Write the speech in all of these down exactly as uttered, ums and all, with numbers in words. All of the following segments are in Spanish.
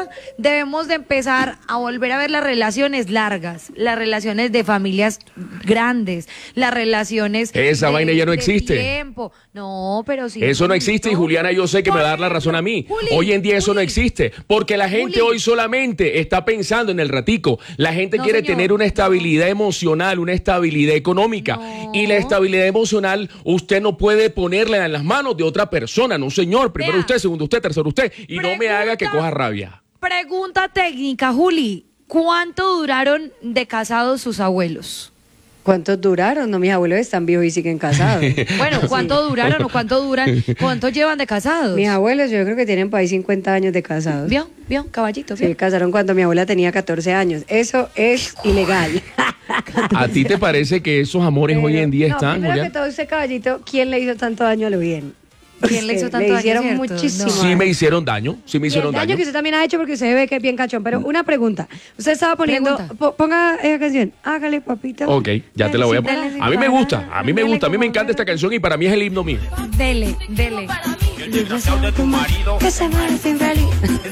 nunca debemos de empezar a volver a ver las relaciones largas, las relaciones de familias grandes, las relaciones Esa de, vaina ya no de existe. tiempo. No, pero sí. Eso no existe y Juliana, yo sé que me va a dar la razón a mí. Juli, Hoy en día eso Juli, no existe, porque la gente Juli. hoy solamente está pensando en el ratico. La gente No, quiere señor, tener una no. estabilidad emocional, una estabilidad económica. No. Y la estabilidad emocional usted no puede ponerla en las manos de otra persona, no señor. Primero Vea. usted, segundo usted, tercero usted. Y no me haga que Pregunta- coja rabia. Pregunta técnica, Juli. ¿Cuánto duraron de casados sus abuelos? ¿Cuántos duraron? No, mis abuelos están vivos y siguen casados. Bueno, ¿cuánto duraron o cuánto duran? ¿Cuánto llevan de casados? Mis abuelos yo creo que tienen por ahí cincuenta años de casados. ¿Vio? ¿Vio? Caballito. Se ¿vio? casaron cuando mi abuela tenía catorce años. Eso es ilegal. ¿A ti te parece que esos amores hoy en día no, están, primero Julián? que todo, ese caballito, ¿quién le hizo tanto daño a lo bien? ¿Quién le hizo tanto Le daño, hicieron cierto? muchísimo No. Sí daño. me hicieron daño, sí me Y el hicieron daño daño. que usted también ha hecho porque se ve que es bien cachón. Pero una pregunta. Usted estaba poniendo... Pregunta. po- ponga esa canción. Hágale, papito. Ok, ya te la voy a Dale, poner. sí, A mí me para- gusta, a mí me dale gusta, a mí me como encanta ver. esta canción y para mí es el himno mío. Dele, dele. Que se muere sin feliz.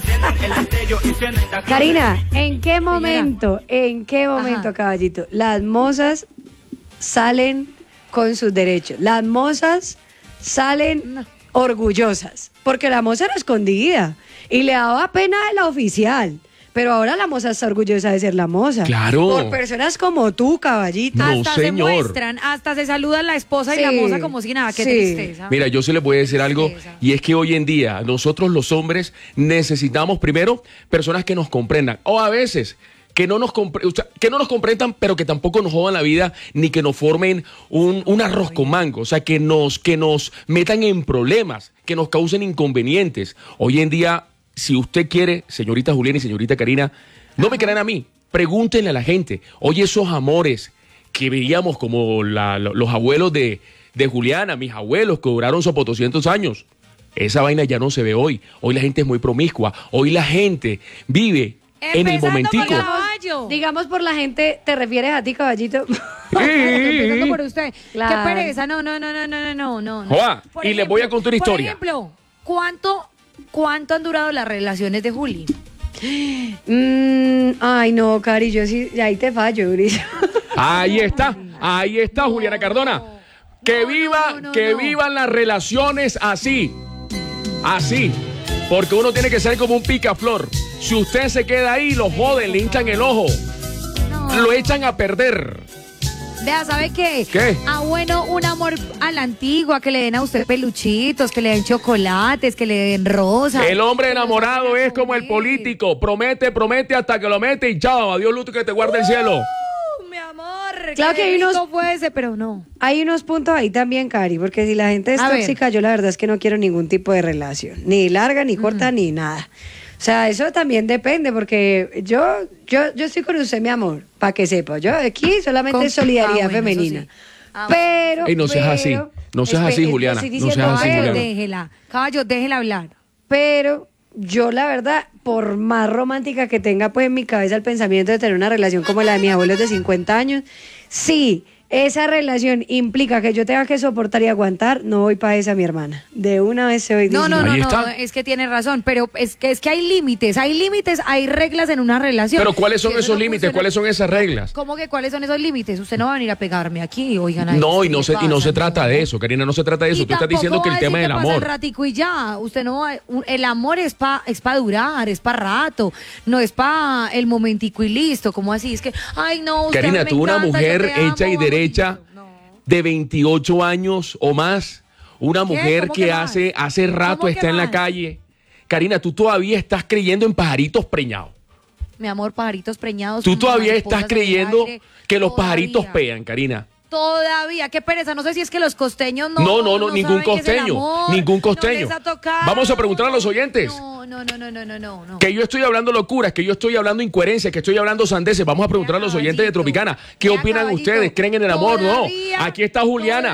Karina, ¿en qué momento, en qué momento, Ajá. caballito, las mozas salen con sus derechos? Las mozas salen No. orgullosas, porque la moza era escondida y le daba pena de la oficial. Pero ahora la moza está orgullosa de ser la moza. Claro. Por personas como tú, caballito. No, Hasta señor. se muestran, hasta se saludan la esposa y la Sí, moza como si nada. Qué sí. tristeza. Mira, yo se les voy a decir algo, tristeza. y es que hoy en día nosotros los hombres necesitamos primero personas que nos comprendan, o a veces que no nos, compre- o sea, que no nos comprendan, pero que tampoco nos jodan la vida, ni que nos formen un, un arroz con mango, o sea, que nos, que nos metan en problemas, que nos causen inconvenientes. Hoy en día, si usted quiere, señorita Juliana y señorita Karina, no me crean a mí, pregúntenle a la gente. Oye, esos amores que veíamos como la- lo- los abuelos de, de Juliana, mis abuelos que duraron sopotoscientos años, esa vaina ya no se ve hoy. Hoy la gente es muy promiscua, hoy la gente vive en el Empezando momentico. por caballo. Digamos por la gente, ¿te refieres a ti, caballito? Empezando por usted. Claro. Qué pereza. No, no, no, no, no, no, no. no. Joa, Por y les voy a contar una por historia. ejemplo, ¿cuánto, ¿cuánto han durado las relaciones de Juli? Mm, ay, no, Cari, yo sí, ahí te fallo, Gris. Ahí está, ahí está Juliana Cardona. Que No, viva, no, no, que no. vivan las relaciones así, así, porque uno tiene que ser como un picaflor. Si usted se queda ahí, lo joden, le hinchan el ojo, No. lo echan a perder. Vea, ¿sabe qué? ¿Qué? Ah, bueno, un amor a la antigua, que le den a usted peluchitos, que le den chocolates, que le den rosas. El hombre que los enamorado saquen a es como el comer. político, promete, promete hasta que lo mete y chao, adiós luto que te guarde el cielo. Uh, mi amor, Claro qué que hay rico unos- fue ese, pero no. Hay unos puntos ahí también, Cari, porque si la gente es A ver. tóxica, yo la verdad es que no quiero ningún tipo de relación, ni larga, ni corta, ni nada. O sea, eso también depende, porque yo, yo, yo estoy con usted, mi amor, para que sepa. Yo aquí solamente Con- es solidaridad Ah, bueno, femenina. eso sí. Ah, Pero, Ey, no seas pero- así, no seas Espe- así, eh, Juliana, estoy no diciendo seas así, algo. Caballo, Juliana. déjela. Caballo, déjela hablar. Pero yo la verdad, por más romántica que tenga pues en mi cabeza el pensamiento de tener una relación como la de mis abuelos de cincuenta años, sí, esa relación implica que yo tenga que soportar y aguantar, no voy para esa, mi hermana. De una vez se voy No, no, diciendo. no, Ahí no, está. es que tiene razón, pero es que es que hay límites, hay límites, hay reglas en una relación. Pero ¿cuáles son Si eso esos no límites? funciona- ¿Cuáles son esas reglas? ¿Cómo que cuáles son esos límites? Usted no va a venir a pegarme aquí, oigan. ay, No, y ¿qué no se, le y no pasa? se trata de eso, Karina, no se trata de eso. Y Tú estás tampoco diciendo que va el a tema decir del que pasa amor. el ratico y ya, usted no va, un- el amor es pa es pa durar, es pa rato, no es pa el momentico y listo, como así, es que ay no, usted Karina, me tú una encanta, yo mujer te amo, hecha y vamos, derecha no. de veintiocho años o más, una mujer ¿Cómo que que más? hace, hace rato ¿Cómo que está en la más? calle. Karina, tú todavía estás creyendo en pajaritos preñados. Mi amor, pajaritos preñados. Tú como todavía mariposas estás en el creyendo aire, que los todavía. pajaritos pegan, Karina. Todavía, qué pereza, no sé si es que los costeños no. No, no, no, ningún saben qué es el costeño, amor, ningún costeño. No les ha tocado. Vamos a preguntar a los oyentes. No, no, no, no, no, no, no. no. Que yo estoy hablando locuras, que yo estoy hablando incoherencias, que estoy hablando sandeces. Vamos a preguntar a los oyentes de Tropicana. ¿Qué Vea, opinan caballito, ustedes? ¿Creen en el amor? No. todavía, Aquí está Juliana. Todavía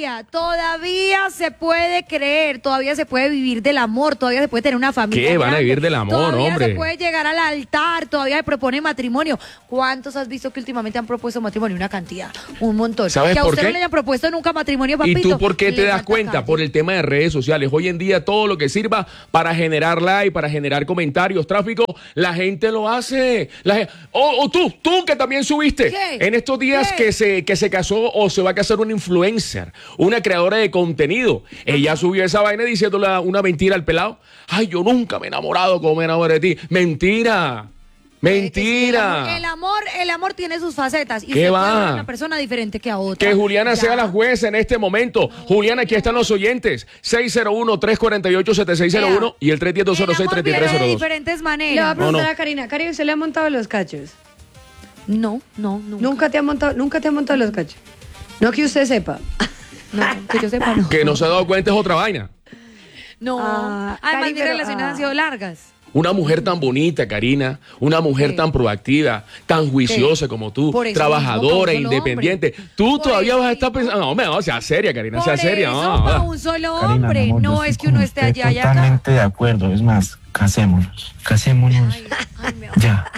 todavía, todavía se puede creer, todavía se puede vivir del amor, todavía se puede tener una familia. ¿Qué? Van a grande, vivir del amor, todavía hombre. se puede llegar al altar, todavía se propone matrimonio. ¿Cuántos has visto que últimamente han propuesto matrimonio? Una cantidad, un montón. ¿Sabes que a por usted qué? no le hayan propuesto nunca matrimonio, papito. ¿Y tú por qué le te das falta cuenta? calle. Por el tema de redes sociales. Hoy en día todo lo que sirva para generar like, para generar comentarios, tráfico, la gente lo hace. La gen- o, o tú, tú que también subiste ¿Qué? en estos días ¿Qué? que se, que se casó o se va a casar una influencer, una creadora de contenido. Ella subió esa vaina diciéndole una mentira al pelado. Ay, yo nunca me he enamorado como me enamoré de ti. Mentira. Mentira. El amor, el amor tiene sus facetas. Y ¿Qué usted va? puede ver a una persona diferente que a otra. Que Juliana Ya. sea la jueza en este momento. Juliana, aquí están los oyentes. seis cero uno, tres cuatro ocho, siete seis cero uno y el tres uno cero, dos cero seis, El amor tres tres viene cero de dos. diferentes Le voy a maneras. preguntar no. a Karina. Karina, ¿usted le ha montado los cachos? No, no, nunca. Nunca te ha montado, nunca te ha montado los cachos. No que usted sepa. No, que yo sepa, no. Que no se ha dado cuenta es otra vaina. No. Ah, Además, Cari, mis pero, relaciones ah. han sido largas. Una mujer tan bonita, Karina, una mujer Sí. tan proactiva, tan juiciosa como tú, Por eso trabajadora, mismo, pa' un solo independiente. hombre. Tú Por todavía eso vas a estar mismo. pensando, no, me, no, sea seria, Karina, sea Por seria. eso, no, para no. un solo Karina, hombre. mi amor, yo No estoy es que con uno esté usted allá y acá. totalmente de acuerdo. Es más, casémonos. Casémonos. Ay, ay, mi amor. Ya.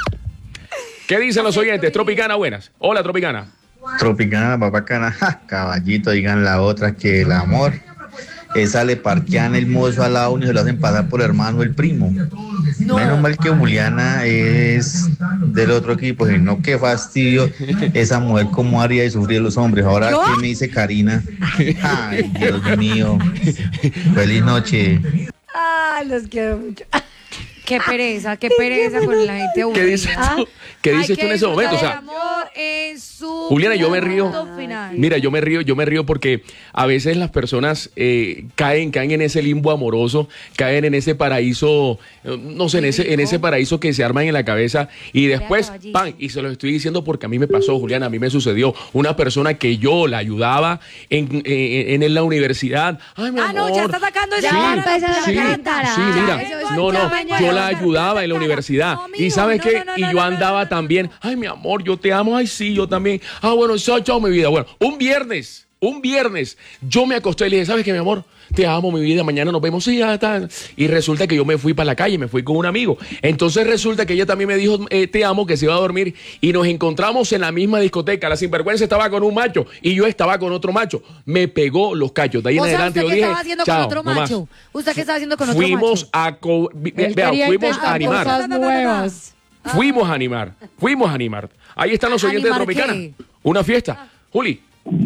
¿Qué dicen los oyentes? Tropicana, buenas. Hola, Tropicana. Tropicana, papacana, ja, caballito, digan la otra que el amor. Esa le parquean el mozo al lado y se lo hacen pasar por hermano el primo. Menos mal que Juliana es del otro equipo, y no, qué fastidio esa mujer como haría de sufrir a los hombres. Ahora, ¿Yo? ¿qué me dice Karina? Ay, Dios mío. Feliz noche. Ah, los quiero mucho. Qué pereza, qué pereza con la gente ¿Qué aburrida. dices tú? ¿Qué Hay dices que tú en ese momento? O disfrutar sea, el amor en su Juliana, yo me río. punto final. Mira, yo me río, yo me río porque a veces las personas eh, caen, caen en ese limbo amoroso, caen en ese paraíso, eh, no sé, en ese, en ese paraíso que se arman en la cabeza y después, caballito. ¡pam! Y se lo estoy diciendo porque a mí me pasó, Juliana, a mí me sucedió. Una persona que yo la ayudaba en, en, en la universidad. Ay, mi Ah, no, ya amor. está sacando ese Ya amor a la empieza la Sí, cantara. sí, mira, Eso es no, un no, tamaño yo de la otra. ayudaba en la universidad. No, Y mijo, ¿sabes no, qué? no, no, Y no, yo no, andaba no, no, también, ay, mi amor, yo te amo, ay, sí, yo también. Ah, bueno, chao, chao, mi vida. Bueno, un viernes, un viernes, yo me acosté y le dije, ¿sabes qué, mi amor? Te amo, mi vida, mañana nos vemos, sí, ya está. Y resulta que yo me fui para la calle, me fui con un amigo. Entonces resulta que ella también me dijo, eh, te amo, que se iba a dormir. Y nos encontramos en la misma discoteca. La sinvergüenza estaba con un macho y yo estaba con otro macho. Me pegó los cachos. De ahí en O sea, adelante ¿usted yo qué dije, estaba haciendo chao, con otro no más. macho? ¿Usted qué estaba haciendo con otro Fuimos macho? a, co- vi- Él vea, quería fuimos intentar a animar. cosas nuevas. Fuimos a animar, fuimos a animar. Ahí están los oyentes de ¿Animar Tropicana. qué? Una fiesta. Juli,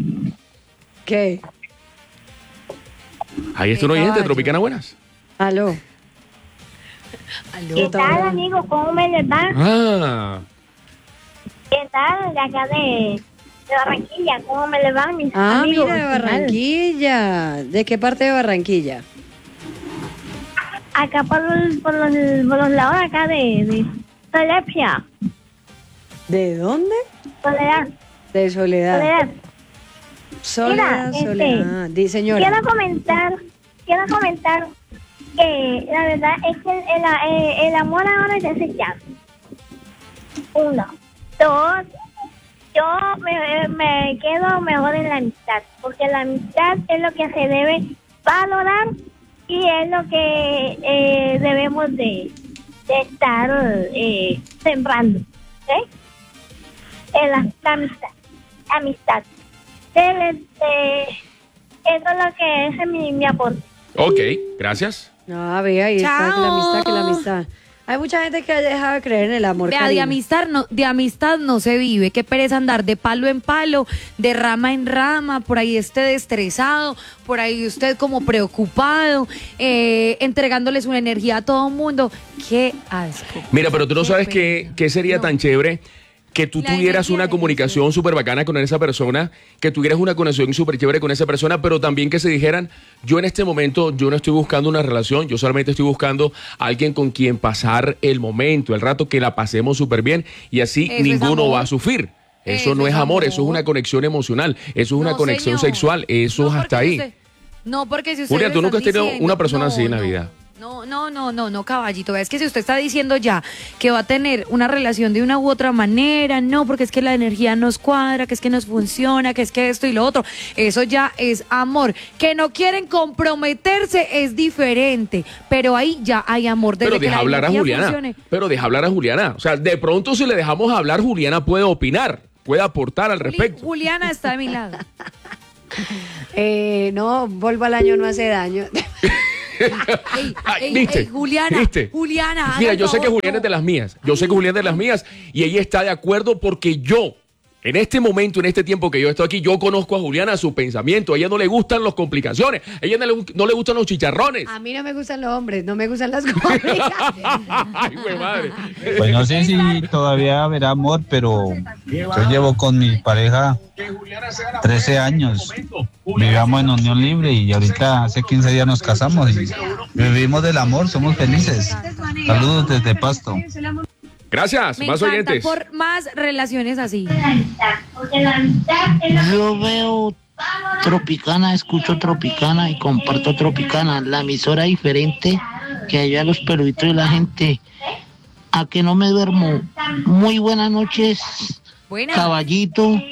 ¿Qué? ahí está un Qué oyente de caballo. Tropicana, buenas. Aló. Aló. ¿Qué tal, amigos? ¿Cómo me les va? Ah, ¿Qué tal de acá de, de Barranquilla? ¿Cómo me les va, mis Ah, amigos? mira, de Barranquilla. ¿De qué parte de Barranquilla? Acá por, los- por, los, por los lados de acá de, de Solepia. ¿De dónde? Soledad, De Soledad. Soledad. Soledad, Mira, este, Soledad. Di, señora. Quiero comentar, quiero comentar que la verdad es que el, el, eh, el amor ahora es desechado. Uno. Dos. Yo me, me quedo mejor en la amistad, porque la amistad es lo que se debe valorar y es lo que eh, debemos de, de estar eh, sembrando. ¿Sí? En la, la amistad. Amistad. De- de- eso es lo que es mi, mi aporte. ok, gracias. No, vea, ahí está que la Chao. amistad, que la amistad. Hay mucha gente que ha dejado de creer en el amor. Vea, de Karina. amistad, no, de amistad no se vive. Qué pereza andar de palo en palo, de rama en rama, por ahí esté estresado, por ahí usted como preocupado, eh, entregándoles una energía a todo el mundo. Qué asco. Mira, pero tú no Qué sabes pena. qué, qué sería No. tan chévere que tú La tuvieras energía una de comunicación súper bacana con esa persona, que tuvieras una conexión súper chévere con esa persona, pero también que se dijeran, yo en este momento, yo no estoy buscando una relación, yo solamente estoy buscando a alguien con quien pasar el momento, el rato, que la pasemos súper bien y así Eso es ninguno amor. va a sufrir. Eso, Eso no es es amor, eso es amor. una conexión emocional, eso es una No, conexión señor. sexual, eso No, es hasta porque ahí. usted- no, porque si usted Julia, le tú nunca has están tenido diciendo- una persona así en la no, vida. No, no, no, no, no, caballito. Es que si usted está diciendo ya que va a tener una relación de una u otra manera, no, porque es que la energía nos cuadra, que es que nos funciona, que es que esto y lo otro, eso ya es amor. Que no quieren comprometerse es diferente, pero ahí ya hay amor. Desde Pero que deja la hablar a energía Juliana. funcione. Pero deja hablar a Juliana. O sea, de pronto si le dejamos hablar, Juliana puede opinar, puede aportar al Juli- respecto. Juliana está de mi lado. Eh, no, vuelvo al año no hace daño. Ey, Ay, ey, ¿viste? ey, Juliana, ¿Viste? Juliana, haga Mira, el yo sé que favor, Juliana no. es de las mías. Yo sé que Juliana es de las mías y ella está de acuerdo porque yo, en este momento, en este tiempo que yo estoy aquí, yo conozco a Juliana, su pensamiento. A ella no le gustan las complicaciones. A ella no le, no le gustan los chicharrones. A mí no me gustan los hombres, no me gustan las complicaciones. Ay, güey, madre. Pues no sé si todavía habrá amor, pero yo llevo con mi pareja trece años. Vivíamos en unión libre y ahorita hace quince días nos casamos y vivimos del amor, somos felices. Saludos desde Pasto. Gracias, Me más encanta oyentes. por más relaciones así. Yo veo Tropicana, escucho Tropicana y comparto Tropicana, la emisora diferente que allá los peluditos de la gente. A que no me duermo. Muy buenas noches, Buena. Caballito,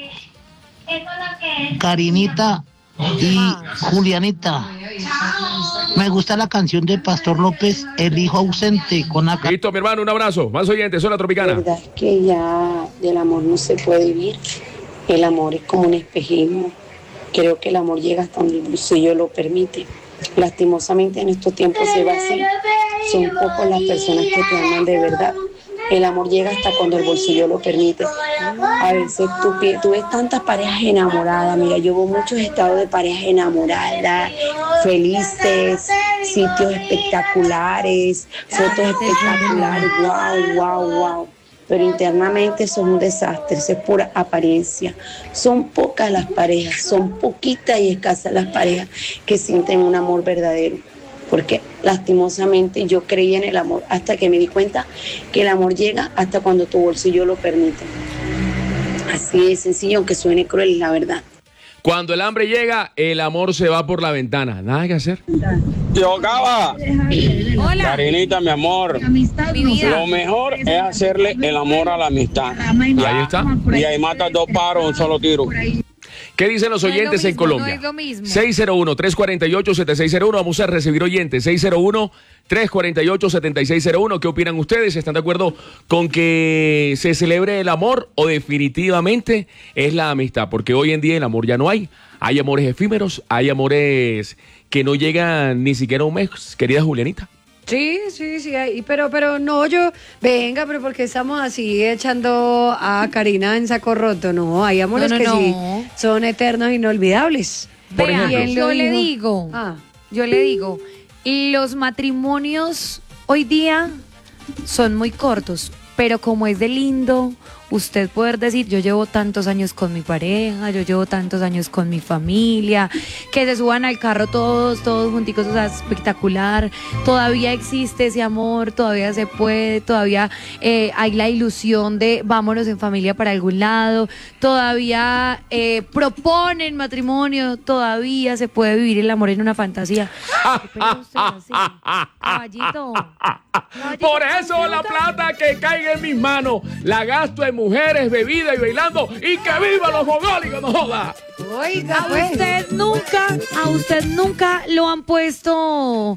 Karinita y Julianita. Me gusta la canción de Pastor López, El hijo ausente, con la ca- Listo, mi hermano, un abrazo. Más oyentes, soy la La Tropicana. verdad es que ya del amor no se puede vivir. El amor es como un espejismo. Creo que el amor llega hasta donde el bolsillo lo permite. Lastimosamente en estos tiempos se va así. Son pocas las personas que te aman de verdad. El amor llega hasta cuando el bolsillo lo permite. A veces tú, pi- tú ves tantas parejas enamoradas. Mira, yo veo muchos estados de parejas enamoradas, felices, sitios espectaculares, fotos espectaculares. Wow, wow, wow. Pero internamente son un desastre, eso es pura apariencia. Son pocas las parejas, son poquitas y escasas las parejas que sienten un amor verdadero. Porque lastimosamente yo creí en el amor hasta que me di cuenta que el amor llega hasta cuando tu bolsillo lo permite. Así de sencillo, aunque suene cruel, la verdad. Cuando el hambre llega, el amor se va por la ventana. Nada que hacer. Yo, Cava, Hola, Karinita, mi amor, mi vida. lo mejor es hacerle el amor a la amistad. Ahí está. Y ahí matas dos paros, un solo tiro. ¿Qué dicen los No es lo oyentes en mismo, Colombia? no es lo mismo. seis cero uno, tres cuatro ocho, siete seis cero uno. Vamos a recibir oyentes. seis cero uno, tres cuatro ocho, siete seis cero uno. ¿Qué opinan ustedes? ¿Están de acuerdo con que se celebre el amor o definitivamente es la amistad? Porque hoy en día el amor ya no hay. Hay amores efímeros, hay amores que no llegan ni siquiera a un mes. Querida Julianita. Sí, sí, sí, hay, pero, pero no, yo, venga, pero porque estamos así echando a Karina en saco roto, no, hay amores No, no, que no. sí son eternos, inolvidables. Por Vea, ejemplo. yo lo le dijo? digo, Ah. yo le digo, los matrimonios hoy día son muy cortos, pero como es de lindo usted poder decir, yo llevo tantos años con mi pareja, yo llevo tantos años con mi familia, que se suban al carro todos, todos junticos, o sea, espectacular, todavía existe ese amor, todavía se puede, todavía eh, hay la ilusión de vámonos en familia para algún lado, todavía eh, proponen matrimonio, todavía se puede vivir el amor en una fantasía. ¿Qué pelea usted así? Caballito. Caballito, Por eso la plata que caiga en mis manos la gasto en mujeres, bebida y bailando. ¡Y que viva los mogólicos! ¡No joda! Oiga, A pues. usted nunca, a usted nunca lo han puesto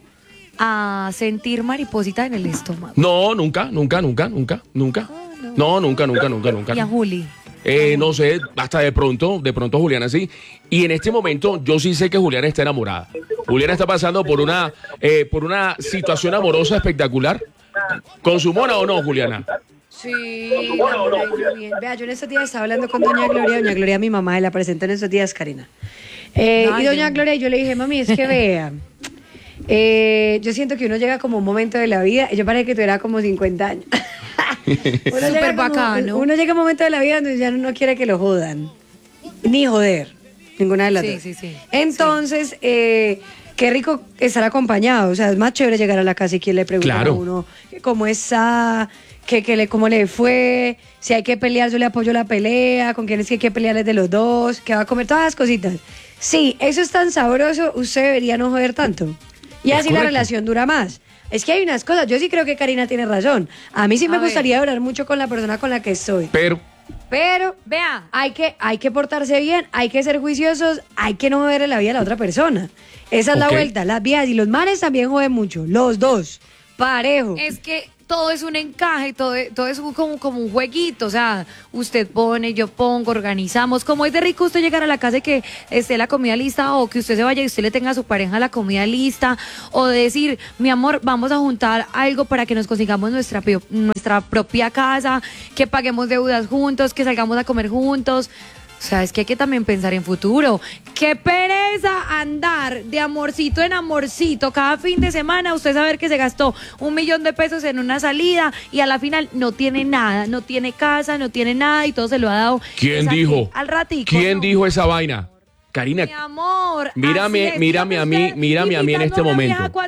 a sentir mariposita en el estómago. No, nunca, nunca, nunca, nunca, nunca. No, nunca, nunca, nunca, nunca. Y a Juli. Eh, no sé, hasta de pronto, de pronto Juliana sí. Y en este momento yo sí sé que Juliana está enamorada. Juliana está pasando por una, eh, por una situación amorosa espectacular. ¿Con su mona o no, Juliana? Sí, la mona y yo bien. Vea, yo en estos días estaba hablando con doña Gloria, doña Gloria mi mamá, y la presenté en estos días, Karina. Eh, Ay, y doña Dios. Gloria, yo le dije, mami, es que vea, eh, yo siento que uno llega como un momento de la vida, yo parece que tú eras como cincuenta años. Uno llega Súper como- bacano. Uno llega a un momento de la vida donde ya no quiere que lo jodan, ni joder, ninguna de las Sí, dos. sí, sí. Entonces, eh, qué rico estar acompañado, o sea, es más chévere llegar a la casa y quien le pregunta Claro. a uno que cómo está, que, que le, cómo le fue, si hay que pelear, yo le apoyo la pelea, con quién es que hay que pelear es de los dos, que va a comer, todas las cositas. Sí, eso es tan sabroso, usted debería no joder tanto. Y Es así la correcto. relación dura más. Es que hay unas cosas, yo sí creo que Karina tiene razón. A mí sí me A ver. gustaría durar mucho con la persona con la que estoy. Pero, Pero, Vea, hay que, hay que portarse bien, hay que ser juiciosos, hay que no beberle la vida a la otra persona. Esa es la Ok. vuelta. Las viejas y los manes también joden mucho. Los dos. Parejo. es que todo es un encaje, todo, es- todo es un- como, como un jueguito, o sea, usted pone, yo pongo, organizamos, como es de rico usted llegar a la casa y que esté la comida lista, o que usted se vaya y usted le tenga a su pareja la comida lista, o decir, mi amor, vamos a juntar algo para que nos consigamos nuestra, pio- nuestra propia casa, que paguemos deudas juntos, que salgamos a comer juntos. O sea, es que hay que también pensar en futuro. Qué pereza andar de amorcito en amorcito cada fin de semana. Usted saber que se gastó un millón de pesos en una salida y a la final no tiene nada, no tiene casa, no tiene nada y todo se lo ha dado. ¿quién es así, dijo? Al ratico. ¿Quién no. dijo esa vaina? Karina, Mi amor. Mírame, así es. mírame a mí, Dígame usted, mírame a mí en invitando este a una vieja momento. cuando